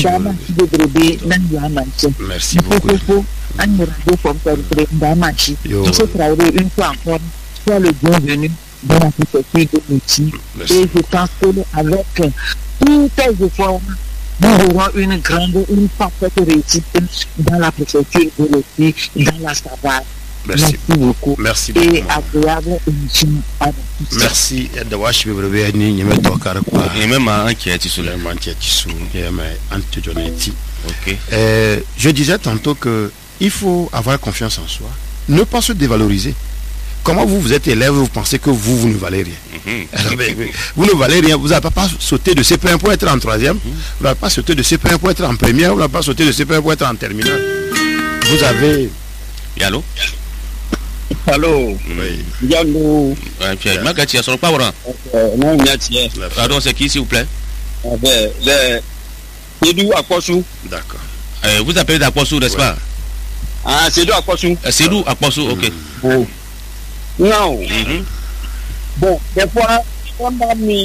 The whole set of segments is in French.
Merci beaucoup. Une fois encore, sois le bienvenu dans la préfecture de Mouti. Et je pense qu'avec tous tes efforts, nous aurons une parfaite réussite dans la préfecture de Mouti, dans la Savoie. Merci beaucoup. Merci beaucoup. Et agréable émission. Merci d'avoir suivi le béni. Il me toque à quoi. Et même un qui est sur le mantier sous. Ok. Je disais tantôt que il faut avoir confiance en soi. Ne pas se dévaloriser. Comment vous êtes élève, vous pensez que vous ne valez rien. Vous ne valez rien. Vous n'avez pas sauté de CP1 pour être en troisième. Vous n'avez pas sauté de CP1 pour être en première. Vous n'avez pas sauté de CP1 pour être en terminale. Vous avez... Allô? Allô? Oui. Diallo. Magatia, sur le power. Non, Magatia. Pardon, c'est qui, s'il vous plaît? C'est d'où à Kossou. D'accord. Vous appelez d'Akwasu, n'est-ce pas? Ah, c'est d'où à Kossou. C'est d'où à Kossou, ok. Non. Bon, des fois, on m'a mis.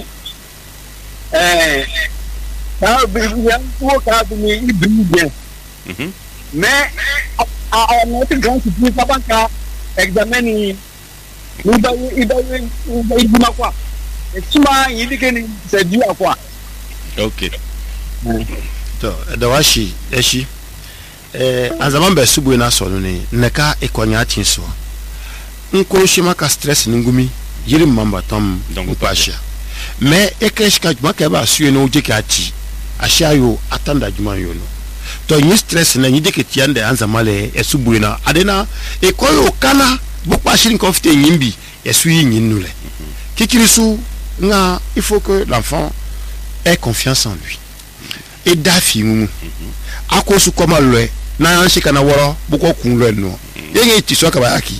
Ça il brille bien. Mais, à notre grand surprise, ça va qu'à examiner. Il dit quoi? Et il dit que c'est dû à quoi? Ok. Dawashi, Eshi. Azaman besubu na solune. Neka ekonya tinso. Nkoroshima ka stress ngumi. Yiri mamba tom upasha. Mais ekeshka juma keba suye no uje kati. Asha yo atanda juma yo no. To nyi stress na nyi deke tiande anzamale esubu na adena ekoyo kana bukpashi nkofite nyimbi esuyi nyinule. Kikirisu nga il faut que l'enfant ait confiance en lui. Et dafi mu akosu koma lwe na yanshi kana woro buko kun lwe no yenge tiso ka bayaki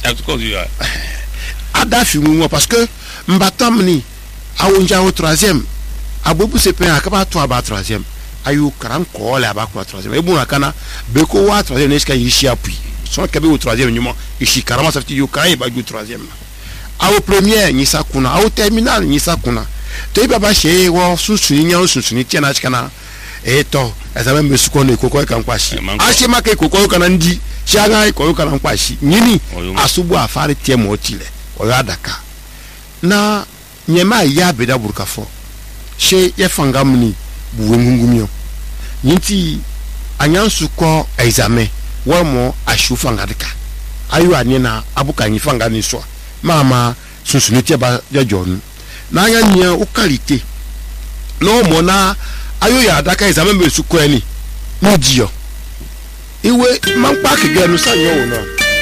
adafi mu parce que mbatam ni awonja au troisième abobu sepe akaba to aba troisième ayu karan ko le aba ko troisième e buna kana be ko wa troisième neska yishi apui so ka be au troisième nyuma yishi karama safti yu kai ba ju troisième au première ni sakuna au terminal ni sakuna to ibaba she wo susuni nya susuni tiana chikana eto ezame mesuko ne kokoi kan kwashi ashi make kokoi kan ndi shaga kokoi kan kwashi nyini asubu afari tie mo tile oyo adaka na nyema ya beda burkafo she ye fangamni buwengungumyo nyinti anyansu ko examen womo ashu fangadika ayu anina abuka nyi fangani so mama susuni tie ba jonu na anya nya ukalite no mo na ayo ya adaka examen be su ko eni no jiyo iwe man park genu sanyo wo no.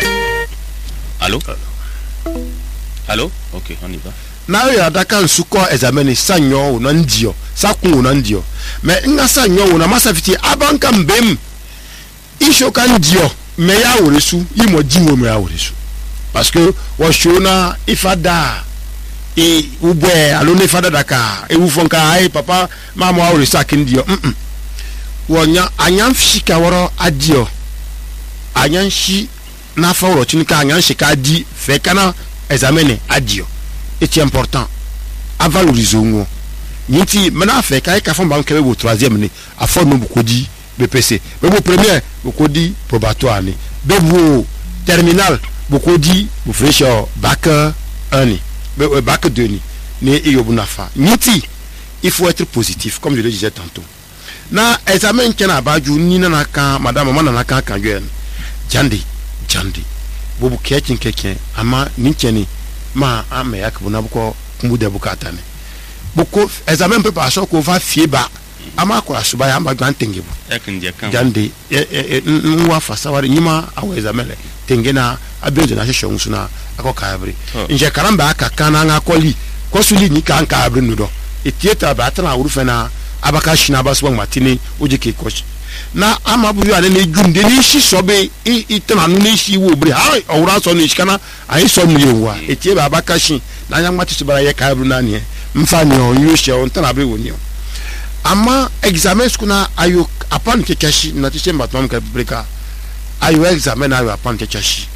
Allô? Ok, on y va. Na ayo ya adaka nsu ko examen sanyo wo no ndiyo sakun wo no ndiyo me nga sanyo wo na masafiti abanka mbem isho kan ndiyo me ya wo resu imo jiwo me ya wo resu parce que wo shona ifada e ubwe alone fada daka e ufonka ai papa mama wa resu akindio wonya anyamfi ka woro adio anyanshi na fa woro chinika anyanshi ka di fe kana examene adio c'est important à valoriser ngo nyiti mena fe ka ka fon banque be troisième ni afo no bukodi BPC be bo premier bukodi probatoire ni be bo terminal bukodi bu fresher bac 1 ni bac 2 ni yobunafa nyiti il faut être positif comme je le disais tantôt na examen kena baju ni na kan madame mama na kan kan jandi bobu keken ama ninkeni ma ame yakubuna buko kumude bukata ne buko examen préparation ko va fieba ama ko asuba ya mbagwa ntengebu jandi nwa fasawari nyima awo examen tengena abezo na shesho nsuna akokabri nje karamba aka kana ngakoli kosuli ni kan kabri nudo etieta ba tana urufena abaka shina baswa matini ojike coach na amabu ya ne junde ni shi sobe itana nu ni shi wo bre ha owra so ni shikana ai so mu yewa etie ba abaka shi na nya mati subara ye kabri na ne mfani on yushe on tana bre woni ama examen skuna ayo apan kekashi na tishe matmam ka breka ayo examen ayo apan kekashi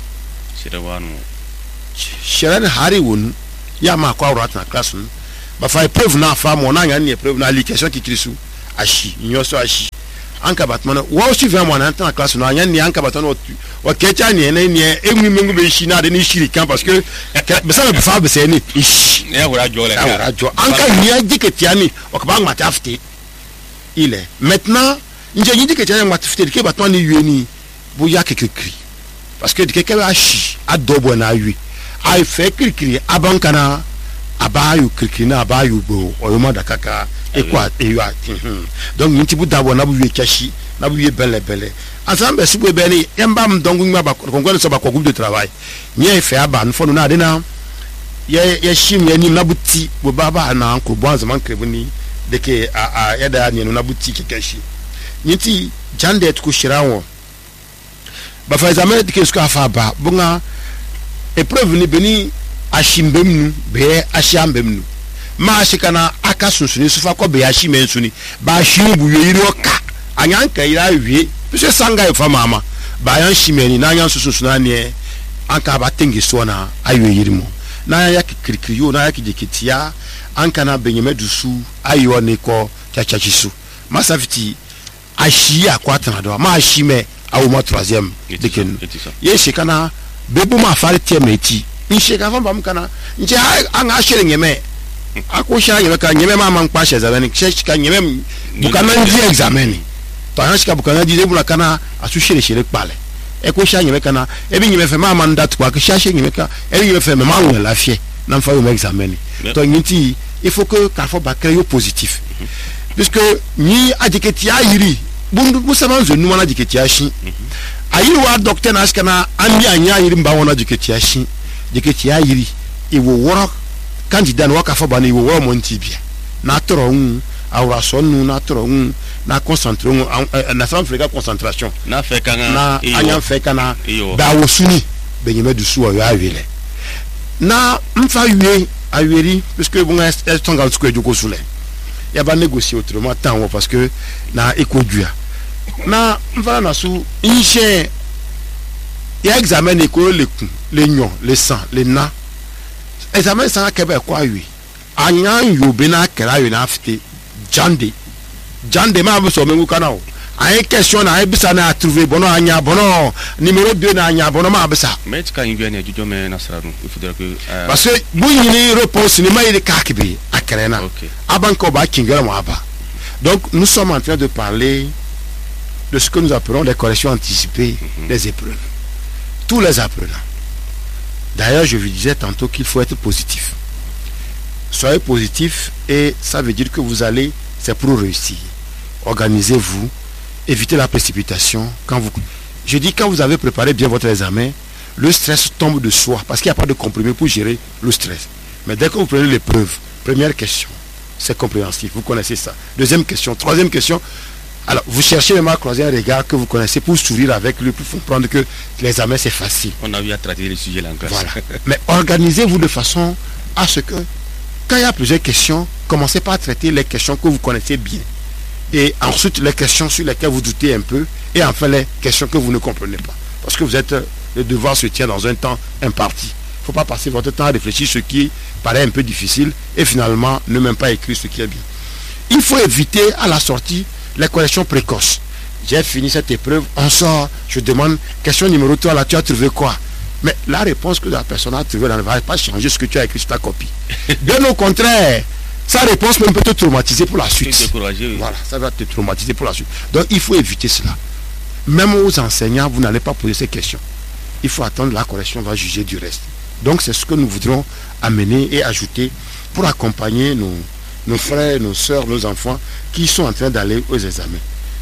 shirani hari wonu ya ma kwa rat na class ba fa preuve na fa mo na nya ne preuve na li question ki krisu ashi nyoso ashi anka batman wo si vra mo na tan class no anya ni anka batman o kecha ni ene ni emu mengu be shi na de ni shiri kan parce que be sa be fa be se ni ya wura jo le ka anka ni ajiketia ni o ka ba ngata afte il est maintenant nje ni diketia ngata afte ke batman ni yue ni bo ya kekekri parce que dike ka shi adobo na yue ai fe kirikiri abankana abayu kirikiri na abayu bo o ma da kaka ekwa ewa donc nti bu dabo na bu ye chashi na bu ye bele ensemble si bu be ni emba mdongu ngba ba kongo so ba ko groupe de travail nye fe aba no fono na de na ye shim ye nim na buti bo baba na ko bo azman krebu ni de ke a ya da ni no na buti ke kashi nti jande ko shirawo ba fa examen de ke sko afa ba bunga épreuve ni beni ashimbem nu be ashiambem nu ma shikana aka susuni sufa ko be ashime nsuni ba shimu bu yiri oka anyanka ira wie pese sanga e fa mama ba yan shimeni na yan susu na ne anka ba tengi so na ayo yiri mo na ya kirikiriyo na ya kijekitia anka na benyeme dusu ayo ne ko chachachisu masafiti ashi akwatana do ma ashime awu ma 3e deken ye shikana bebo ma fare temeti nsheka fa bam kana nje anga shere nyeme akosha nyeme ka nyeme mama nkpa she examen sheka nyeme bukana ndi examen to anga sheka bukana di debula kana asu shere kpale ekosha nyeme kana ebi nyeme fe mama ndat kwa ka shere nyeme ka ebi nyeme fe mama ngwe la fie na mfa yo examen to nyiti il faut que ka fo ba créer positif puisque ni adiketia yiri bundu musama zo numa na adiketia shi ayiri wa docteur na askana andi anya yiri mba wona adiketia shi diketia yiri iwo woro candidat no waka fo ba na iwo woro montibia na toro awra sonu na toro na concentrer na sam frega concentration na fe kana na anya fe kana ba wosuni benyeme du suwa yo awele na mfa yue aweri parce que bon est tonga ko ejoko sule ya ba négocier autrement tant parce que na ekodua na mfa na su inche ya examen école les nyon les sang les na examen sang kebe kwa wi anya yo be na kera yo na afite jande ma bo so mengu kana o ay question na ay bisa na trouver bono anya bono numéro 2 na anya bono ma bisa mais tu kan yue ne jujo me nasranu il faudrait que parce que bouini réponse ni ma ile kakibi akrena abanko ba kingera mo aba. Donc nous sommes en train de parler de ce que nous appelons les corrections anticipées des épreuves. Tous les apprenants. D'ailleurs, je vous disais tantôt qu'il faut être positif. Soyez positif et ça veut dire que vous allez, c'est pour réussir. Organisez-vous, évitez la précipitation. Je dis quand vous avez préparé bien votre examen, le stress tombe de soi parce qu'il n'y a pas de comprimé pour gérer le stress. Mais dès que vous prenez l'épreuve, première question, c'est compréhensif, vous connaissez ça. Deuxième question, troisième question. Alors, vous cherchez même à croiser un regard que vous connaissez pour sourire avec lui, pour comprendre que l'examen c'est facile. On a eu à traiter les sujets là en classe. Voilà. Mais organisez-vous de façon à ce que, quand il y a plusieurs questions, commencez par traiter les questions que vous connaissez bien. Et ensuite, les questions sur lesquelles vous doutez un peu. Et enfin, les questions que vous ne comprenez pas. Parce que le devoir se tient dans un temps imparti. Il ne faut pas passer votre temps à réfléchir ce qui paraît un peu difficile et finalement ne même pas écrire ce qui est bien. Il faut éviter à la sortie les corrections précoces. J'ai fini cette épreuve, on sort, je demande, question numéro 3, là tu as trouvé quoi? Mais la réponse que la personne a trouvée, elle ne va pas changer ce que tu as écrit sur ta copie. Bien au contraire, sa réponse même peut te traumatiser pour la suite. Oui. Voilà, ça va te traumatiser pour la suite. Donc il faut éviter cela. Même aux enseignants, vous n'allez pas poser ces questions. Il faut attendre, la correction va juger du reste. Donc c'est ce que nous voudrons amener et ajouter pour accompagner nos frères, nos soeurs, nos enfants qui sont en train d'aller aux examens.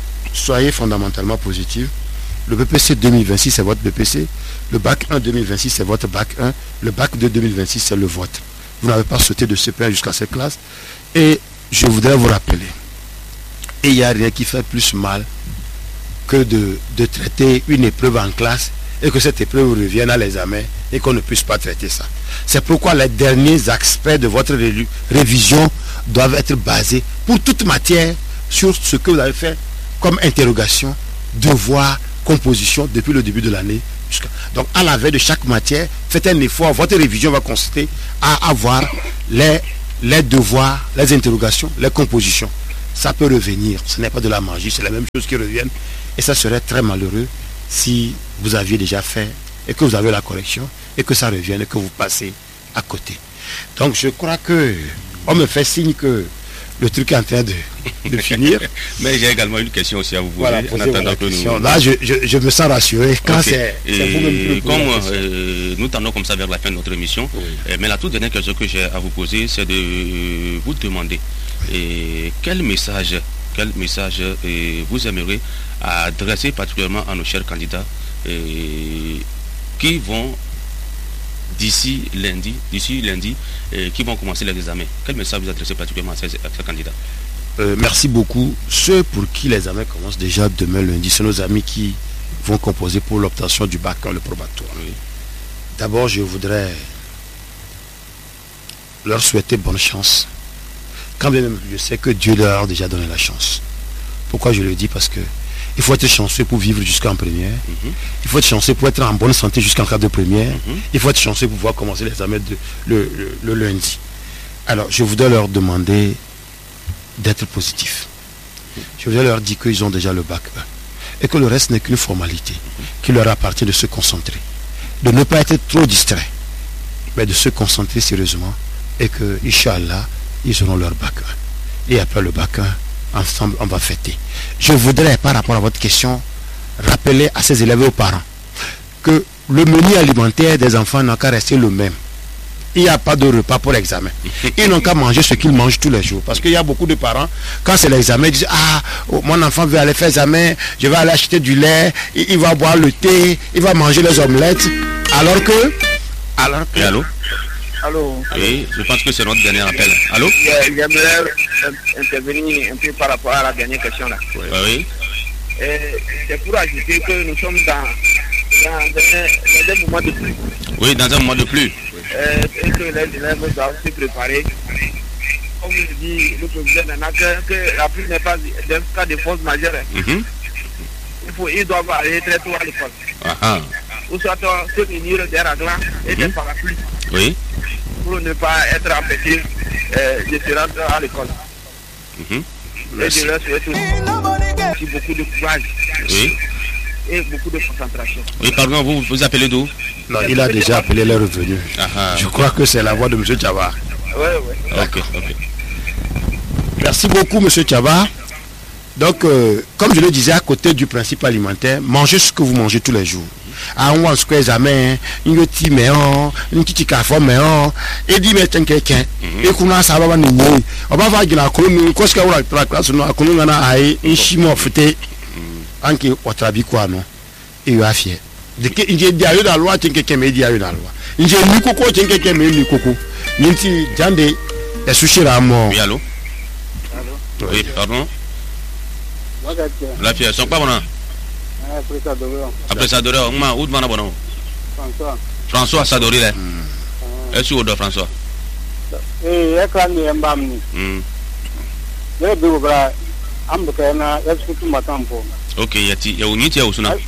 Soyez fondamentalement positifs. Le BPC 2026 c'est votre BPC. Le bac 1 2026 c'est votre bac 1. Le bac 2 2026 c'est le vôtre. Vous n'avez pas sauté de ce père jusqu'à cette classe. Et je voudrais vous rappeler, et il n'y a rien qui fait plus mal que de traiter une épreuve en classe et que cette épreuve revienne à l'examen et qu'on ne puisse pas traiter ça. C'est pourquoi les derniers aspects de votre révision doivent être basés pour toute matière sur ce que vous avez fait comme interrogation, devoir, composition depuis le début de l'année. Donc à la veille de chaque matière, faites un effort. Votre révision va consister à avoir les devoirs, les interrogations, les compositions. ça peut revenir. Ce n'est pas de la magie, c'est la même chose qui revient. Et ça serait très malheureux si vous aviez déjà fait et que vous avez la correction et que ça revienne et que vous passez à côté. Donc je crois que on me fait signe que le truc est en train de finir. Mais j'ai également une question aussi à vous poser. Voilà, En attendant que nous... Là, je me sens rassuré. Quand Okay. c'est vous-même Comme nous tendons comme ça vers la fin de notre émission, mais la toute dernière question que j'ai à vous poser, c'est de vous demander quel message vous aimeriez adresser particulièrement à nos chers candidats qui vont d'ici lundi, qui vont commencer les examens. Quel message vous adressez particulièrement à ces candidats? Merci beaucoup. Ceux pour qui les examens commencent déjà demain lundi, c'est nos amis qui vont composer pour l'obtention du bac, le probatoire. Oui. D'abord, je voudrais leur souhaiter bonne chance. Quand bien même je sais que Dieu leur a déjà donné la chance. Pourquoi je le dis? Parce que il faut être chanceux pour vivre jusqu'en première. Il faut être chanceux pour être en bonne santé jusqu'en cas de première. Il faut être chanceux pour pouvoir commencer les examens le lundi. Alors, je voudrais leur demander d'être positifs. Je voudrais leur dire qu'ils ont déjà le bac 1 et que le reste n'est qu'une formalité, qu'il leur appartient de se concentrer, de ne pas être trop distrait, mais de se concentrer sérieusement et que, Inch'Allah, ils auront leur bac 1. Et après le bac 1, ensemble, on va fêter. Je voudrais, par rapport à votre question, rappeler à ces élèves et aux parents que le menu alimentaire des enfants n'a qu'à rester le même. Il n'y a pas de repas pour l'examen. Ils n'ont qu'à manger ce qu'ils mangent tous les jours. Parce qu'il y a beaucoup de parents, quand c'est l'examen, ils disent « Ah, mon enfant veut aller faire l'examen, je vais aller acheter du lait, il va boire le thé, il va manger les omelettes. » Alors que... Et allô? Allô. Oui, je pense que c'est notre dernier appel. Allô? J'aimerais intervenir un peu par rapport à la dernière question là. Oui. C'est pour ajouter que nous sommes dans un moment de pluie. Oui, dans un moment de pluie. Et que les élèves doivent se préparer. Comme le dit le président maintenant, que la pluie n'est pas d'un cas de force majeure. Ils doivent aller très tôt à l'école. Ou soit se munir des raglan et des parapluies. Oui. Pour ne pas être empêché de se rendre à l'école. Et je leur souhaite aussi beaucoup de courage. Oui. Et beaucoup de concentration. Oui, pardon, vous appelez d'où? Non, il a déjà appelé les revenus. Je crois que c'est la voix de M. Tchaba. Oui. Ok. Merci beaucoup, M. Tchaba. Donc, comme je le disais, à côté du principe alimentaire, mangez ce que vous mangez tous les jours. On va se examen, une petite méon, une petite café méon, et dit mais tiens quelqu'un, et qu'on a ça va nous, on va voir qu'il a connu, qu'est-ce qu'on a la classe, on a connu on a aïe, un chimon fêté, en qui au trabi quoi non, et il a fier. De que il y a dans la loi, tiens quelqu'un mais il y a dans la loi. Il y a ni coco, tiens quelqu'un mais ni coco. Ninti jande, est sushi la mort. Oui, allô? Oui, pardon? La fière, sont pas bon. Après ça, Doré, où demande bon? François Sadori, là. Est-ce que François? Ok, il y a une unité au Suna.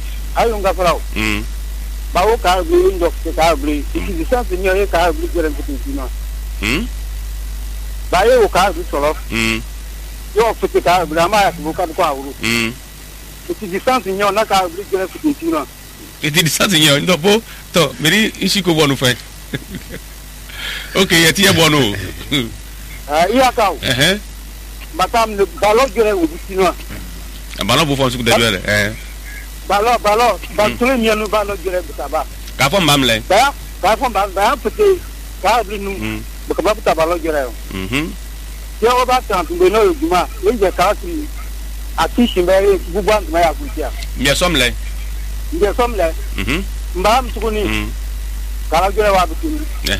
Iti distance nyo na ka bridge na kutintina. Iti distance nyo ndo po to meri isi ko bonu fe. Okay, yati ya bonu. Iya ka. Matam le balo jere u kutinwa. Balo bo fonsu de jere. Balo ba tule nyo no balo jere bitaba. Ka fo mbamle. Ka fo mbam pete ka bri nu. Ba ba bitaba balo jere. Yo ba tan tumbe no juma. Nje ka si akishimbe bubwa ngaya kutia nge somle mba mtukuni kala jere wa butuni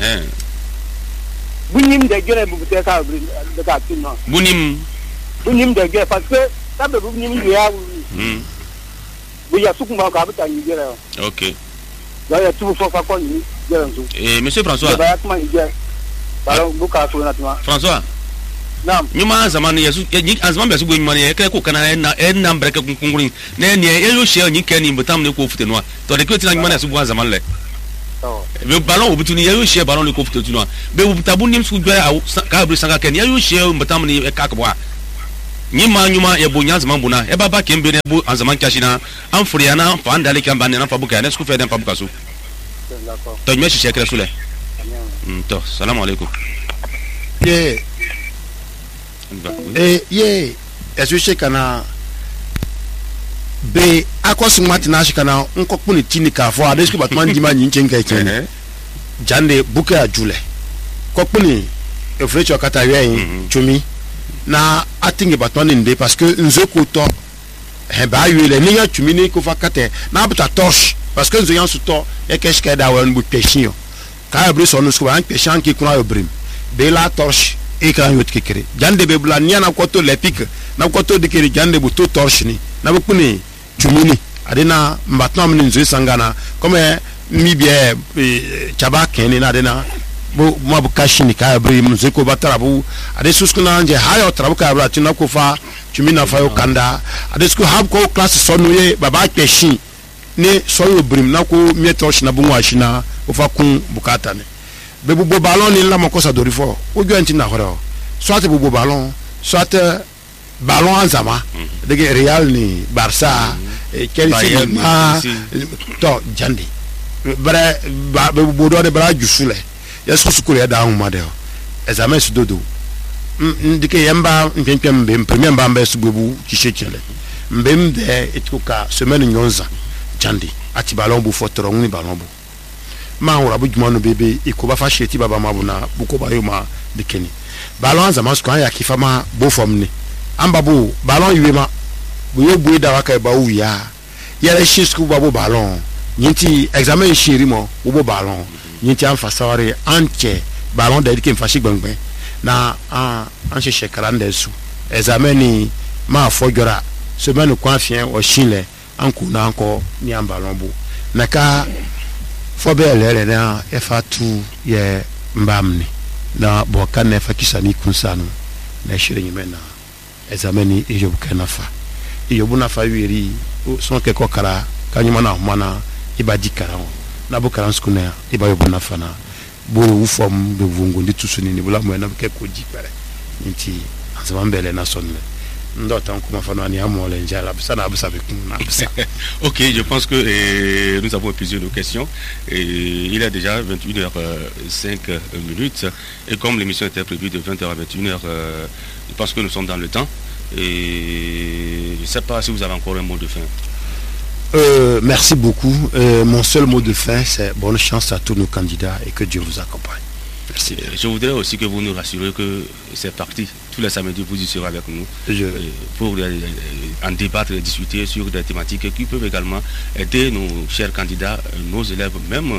bunim de jere bubute ka bri de ka tinno bunim de jere parce que tabe bunim ya bu ya sukuma ka buta ni jere OK ya tu fo fa ko ni jere nzu monsieur François ba kuma ni jere balo buka so na tuma François Nam. Nyuma zamani yesu azman besu go nyuma ne ko kana na mbreke kunkurin ne ne yo she nyi kani mbutam ne ko fute no to de kweti na nyuma na su bu zaman le be ballon obutu ni yo she ballon ne ko fute no be obuta bu nim su gbe ka bri sanga kani yo she mbutam ne ka ka bo nyima nyuma e bo nyanzama buna e baba kembe ne bo anzama kashina an furiana fa andale kamba ne na fa buka ne sku fe den fa buka so D'accord. to me shi kira sule to salam alaikum ye ye esu kana be akosu matina shi kana nkokpu ni tini ka fo adeski batman jima nyi nchen ka chen jande buka ajule kokpu ni efrecho kata yen chumi na atinge batman nde parce que nzoko to he ba yele ni ya chumi ni ko fa kate na buta torche parce que nzo yan su to e keshke da wan bu peshin ka abri so no so an peshan ki kuna yo brim be la torche e kan yot kekere jande be bla ni na ko to lepik na ko to dikere jande bu to torche ni na bu kuni chumini adena mbatna mni nzo sangana comme mi bien chaba keni na adena bo mabu kashini ka abri mzeko batara bu ade suskuna anje hayo trabu ka abra tina ko fa chumina fa yo kanda ade sku hab ko class sonu ye baba keshi ne soyo brim na ko mietosh na bunwa shina o fa kun bukata ne be bu ballon ni la mako sa dorifo o jo anti na horo soit bu ballon soit ballon anzama de Real ni Barça Chelsea to jandi bara be bu do de bara jusule yesu sukuru ya da huma de examen su dodo ndike yamba nkwem be premier mbamba su bebu kishechele mbem de etuka semaine nyonza jandi ati ballon bu fotoro ngni ballon bu ma wora bu jumano bebe ikoba fa sheti baba mabuna buko bayoma dikeni ballon zama su kan ya kifama bo fomni amba bu ballon yiwema bu yobu da waka ba uya yere shisku babu ballon nyinti examen shiri mo bo ballon nyinti an fasawari anche ballon de dikem fashi gbangbe na an she karande su examen ni ma fojora semaine kwa fien o shinle anku na anko ni an ballon bu naka fobele na efatu ye mbamni na bokane fa kisani kunsanu na shiri nyimena examen ni ijobu kenafa ijobu na fa wiri son ke kokara kanyuma na mana ibadi karan na bokaran skuna iba yobu na fa na bo ufom de vungu ndi tusuni ni bula mo na ke ko jipere nti azama mbele na sonle ndo tankuma fa no ani amole njala bisana abusa bekuna abusa. Ok, je pense que nous avons épuisé nos questions. Il est déjà 21h05 et comme l'émission était prévue de 20h à 21h, je pense que nous sommes dans le temps. Et je ne sais pas si vous avez encore un mot de fin. Merci beaucoup. Mon seul mot de fin, c'est bonne chance à tous nos candidats et que Dieu vous accompagne. Merci. Je voudrais aussi que vous nous rassurez que c'est parti. Tous les samedis, vous y serez avec nous pour en débattre et discuter sur des thématiques qui peuvent également aider nos chers candidats, nos élèves, même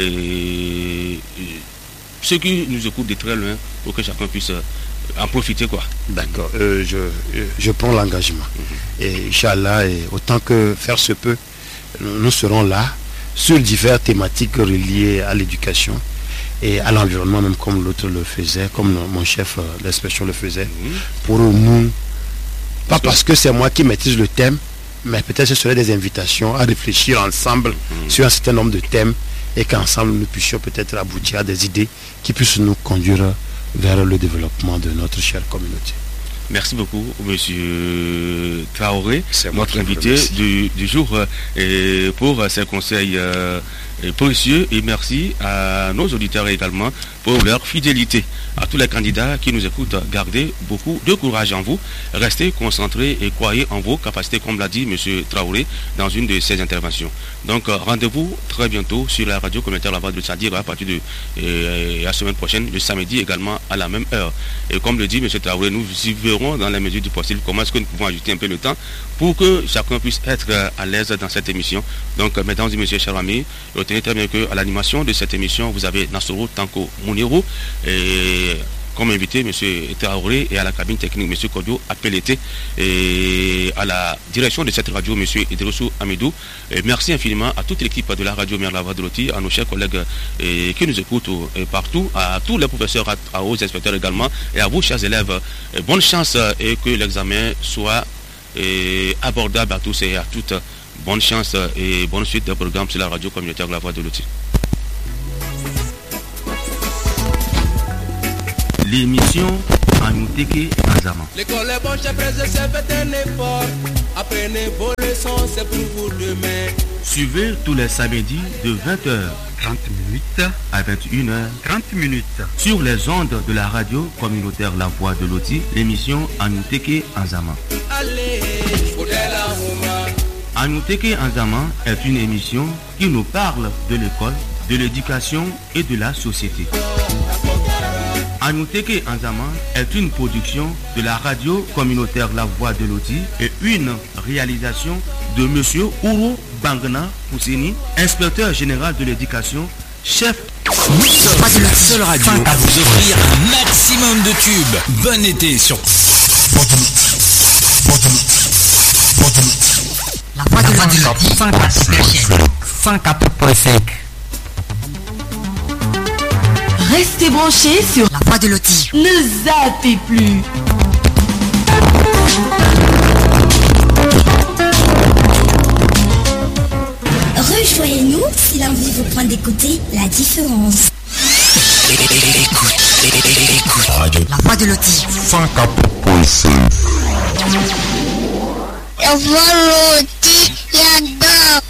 ceux qui nous écoutent de très loin, pour que chacun puisse en profiter, quoi. D'accord. Je prends l'engagement. Et Inch'Allah, autant que faire se peut, nous serons là sur diverses thématiques reliées à l'éducation et à l'environnement, même comme l'autre le faisait, comme mon chef d'inspection le faisait, pour nous, pas parce que c'est moi qui maîtrise le thème, mais peut-être ce serait des invitations à réfléchir ensemble sur un certain nombre de thèmes et qu'ensemble nous puissions peut-être aboutir à des idées qui puissent nous conduire vers le développement de notre chère communauté. Merci beaucoup, Monsieur Traoré, notre invité du jour, pour ces conseils précieux, et merci à nos auditeurs également pour leur fidélité. À tous les candidats qui nous écoutent, gardez beaucoup de courage en vous, restez concentrés et croyez en vos capacités, comme l'a dit Monsieur Traoré dans une de ses interventions. Donc rendez-vous très bientôt sur la radio communautaire La Voix de Tchadir à partir de la semaine prochaine, le samedi également à la même heure. Et comme le dit Monsieur Traoré, nous y verrons dans la mesure du possible comment est-ce que nous pouvons ajouter un peu le temps pour que chacun puisse être à l'aise dans cette émission. Donc mesdames et messieurs, chers amis, retenez très bien qu'à l'animation de cette émission, vous avez Nassoro Tanko Mouniro et comme invité M. Traoré, et à la cabine technique M. Kodio Apelete, et à la direction de cette radio M. Idrissou Amidou. Et merci infiniment à toute l'équipe de la radio Mère La Voix de Loti, à nos chers collègues qui nous écoutent partout, à tous les professeurs, aux inspecteurs également, et à vous chers élèves. Bonne chance et que l'examen soit abordable à tous et à toutes. Bonne chance et bonne suite des programmes sur la radio communautaire La Voix de Loti. L'émission Anyuteke Nzama. L'école est bonne, chef, c'est fait un effort. Apprenez vos leçons, c'est pour vous demain. Suivez tous les samedis de 20h 30 minutes à 21h 30 minutes sur les ondes de la radio communautaire La Voix de Loti, l'émission Anyuteke Nzama. Allez, Anyuteke Nzama est une émission qui nous parle de l'école, de l'éducation et de la société. Anyuteke Nzama est une production de la radio communautaire La Voix de Loti et une réalisation de Monsieur Ouro Bangna Poussini, inspecteur général de l'éducation, chef. Nous sommes la seule radio à vous offrir un maximum de tubes. Bon été sur La Voix de Loti 104.5. Restez branchés sur La Voix de Loti. Ne zappez plus. Rejoignez-nous si l'envie vous prend d'écouter la différence. Écoute. La Voix de Loti 104.5. La Voix de Loti, j'adore.